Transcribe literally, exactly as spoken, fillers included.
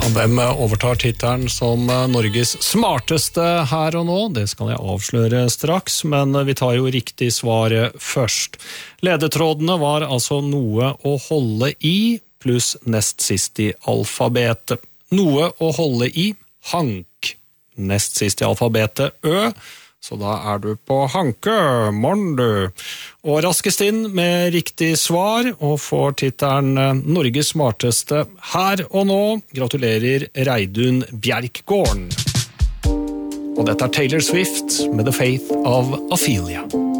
Hvem overtar tittelen som Norges smarteste her og nå? Det skal jeg avsløre straks, men vi tar jo riktig svaret først. Ledetrådene var altså noe å holde i, pluss nest sist i alfabetet. Noe å holde i, hank. Nest sist i alfabetet, ø. Så da er du på hanke, morgen du. Og raskest inn med riktig svar, og får tittelen Norges smarteste her og nå. Gratulerer Reidun Bjerkgården. Og dette er Taylor Swift med The Faith of Ophelia.